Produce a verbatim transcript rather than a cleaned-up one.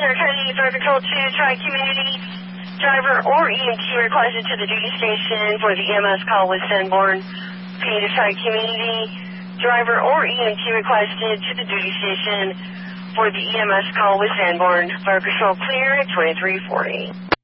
Center County Fire Patrol two, Tri-Community. Driver or E M T requested to the duty station for the E M S call with Sanborn. P to Tri-Community. Driver or E M T requested to the duty station for the E M S call with Sanborn. Fire Patrol clear at twenty-three forty.